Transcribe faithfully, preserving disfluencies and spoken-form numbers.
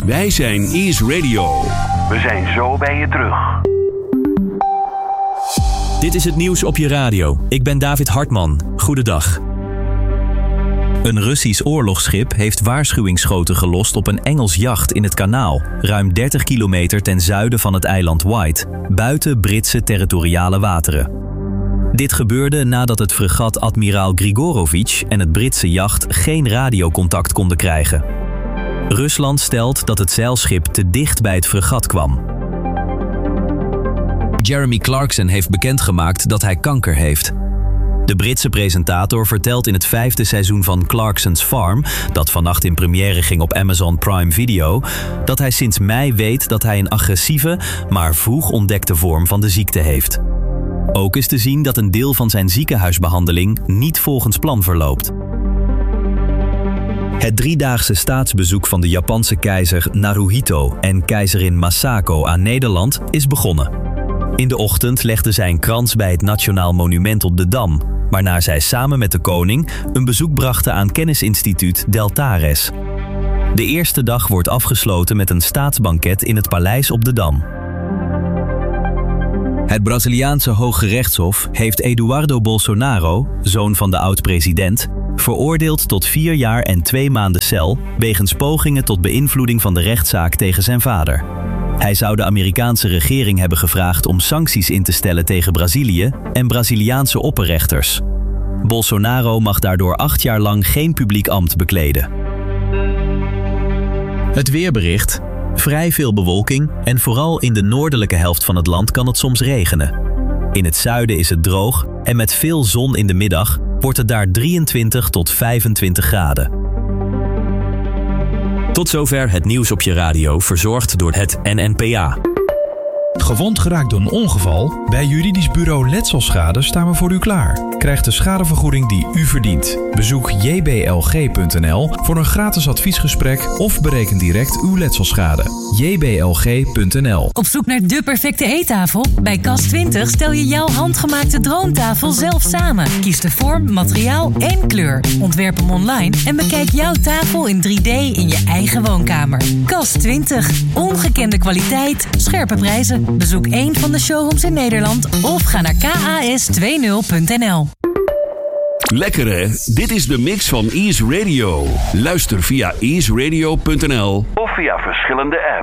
Wij zijn Ease Radio. We zijn zo bij je terug. Dit is het nieuws op je radio. Ik ben David Hartman. Goedendag. Een Russisch oorlogsschip heeft waarschuwingsschoten gelost op een Engels jacht in het kanaal, ruim dertig kilometer ten zuiden van het eiland Wight, buiten Britse territoriale wateren. Dit gebeurde nadat het fregat Admiraal Grigorovich en het Britse jacht geen radiocontact konden krijgen. Rusland stelt dat het zeilschip te dicht bij het fregat kwam. Jeremy Clarkson heeft bekendgemaakt dat hij kanker heeft. De Britse presentator vertelt in het vijfde seizoen van Clarkson's Farm, dat vannacht in première ging op Amazon Prime Video, dat hij sinds mei weet dat hij een agressieve, maar vroeg ontdekte vorm van de ziekte heeft. Ook is te zien dat een deel van zijn ziekenhuisbehandeling niet volgens plan verloopt. Het driedaagse staatsbezoek van de Japanse keizer Naruhito en keizerin Masako aan Nederland is begonnen. In de ochtend legden zij een krans bij het Nationaal Monument op de Dam, waarna zij samen met de koning een bezoek brachten aan kennisinstituut Deltares. De eerste dag wordt afgesloten met een staatsbanket in het paleis op de Dam. Het Braziliaanse Hoge Rechtshof heeft Eduardo Bolsonaro, zoon van de oud-president, veroordeeld tot vier jaar en twee maanden cel wegens pogingen tot beïnvloeding van de rechtszaak tegen zijn vader. Hij zou de Amerikaanse regering hebben gevraagd om sancties in te stellen tegen Brazilië en Braziliaanse opperrechters. Bolsonaro mag daardoor acht jaar lang geen publiek ambt bekleden. Het weerbericht. Vrij veel bewolking en vooral in de noordelijke helft van het land kan het soms regenen. In het zuiden is het droog en met veel zon in de middag wordt het daar drieëntwintig tot vijfentwintig graden. Tot zover het nieuws op je radio, verzorgd door het N N P A. Gewond geraakt door een ongeval? Bij Juridisch Bureau Letselschade staan we voor u klaar. Krijg de schadevergoeding die u verdient. Bezoek j b l g punt n l voor een gratis adviesgesprek of bereken direct uw letselschade. j b l g punt n l. Op zoek naar de perfecte eettafel? Bij Kast twintig stel je jouw handgemaakte droomtafel zelf samen. Kies de vorm, materiaal en kleur. Ontwerp hem online en bekijk jouw tafel in drie D in je eigen woonkamer. Kast twintig. Ongekende kwaliteit, scherpe prijzen. Bezoek één van de showrooms in Nederland of ga naar k a s twintig punt n l. Lekker hè? Dit is de mix van Ease Radio. Luister via ease radio punt n l of via verschillende apps.